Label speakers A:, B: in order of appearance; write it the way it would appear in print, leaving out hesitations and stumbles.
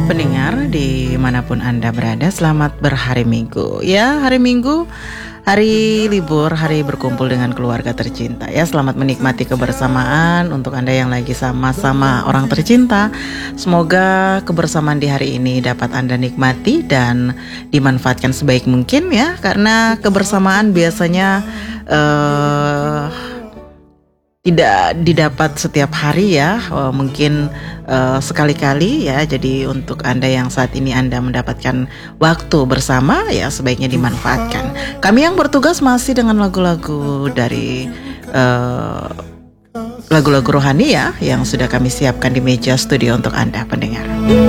A: pendengar dimanapun Anda berada, selamat berhari Minggu. Ya, hari Minggu, hari libur, hari berkumpul dengan keluarga tercinta. Ya, selamat menikmati kebersamaan untuk Anda yang lagi sama-sama orang tercinta. Semoga kebersamaan di hari ini dapat Anda nikmati dan dimanfaatkan sebaik mungkin ya, karena kebersamaan biasanya tidak didapat setiap hari ya, mungkin sekali-kali ya. Jadi untuk Anda yang saat ini Anda mendapatkan waktu bersama ya, sebaiknya dimanfaatkan. Kami yang bertugas masih dengan lagu-lagu dari lagu-lagu rohani ya, yang sudah kami siapkan di meja studio untuk Anda pendengar.